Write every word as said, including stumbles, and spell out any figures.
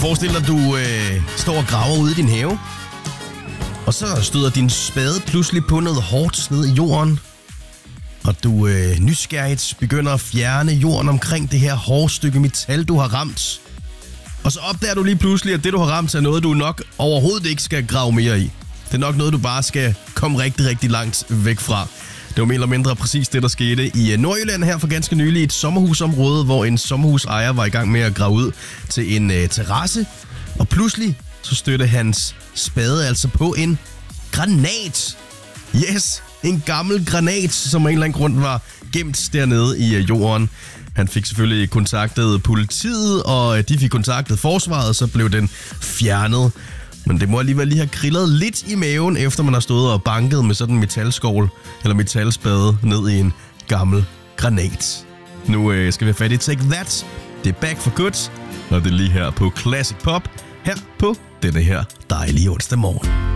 Forestil dig, at du øh, står og graver ude i din have, og så støder din spade pludselig på noget hårdt ned i jorden, og du øh, nysgerrigt begynder at fjerne jorden omkring det her hårde stykke metal, du har ramt. Og så opdager du lige pludselig, at det, du har ramt, er noget, du nok overhovedet ikke skal grave mere i. Det er nok noget, du bare skal komme rigtig, rigtig langt væk fra. Det var mere eller mindre præcis det, der skete i Nordjylland her for ganske nylig. Et sommerhusområde, hvor en sommerhusejer var i gang med at grave ud til en øh, terrasse. Og pludselig så stødte hans spade altså på en granat. Yes, en gammel granat, som af en eller anden grund var gemt dernede i øh, jorden. Han fik selvfølgelig kontaktet politiet, og de fik kontaktet forsvaret, så blev den fjernet. Men det må alligevel lige have grillet lidt i maven, efter man har stået og banket med sådan en metalskål eller metalspade ned i en gammel granat. Nu øh, skal vi have fat i Take That. Det er Back for Good, og det er lige her på Classic Pop, her på denne her dejlige onsdag morgen.